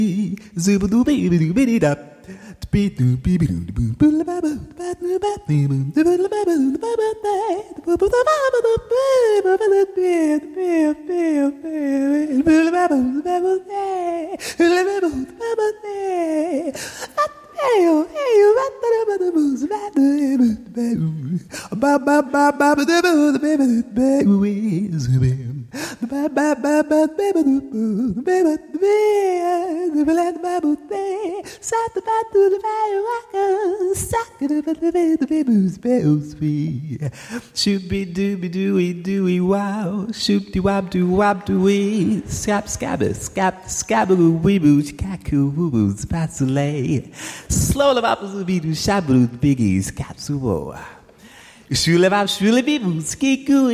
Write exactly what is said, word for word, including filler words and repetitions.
Shooby dooby dooey dooey wow, shoop de wab doo wab dooey, scab scabba scab scabba wee boo kaku woo boo spatulay, slow the bop be do shabu biggies capsulo. Shule bab shule bee boo skiku.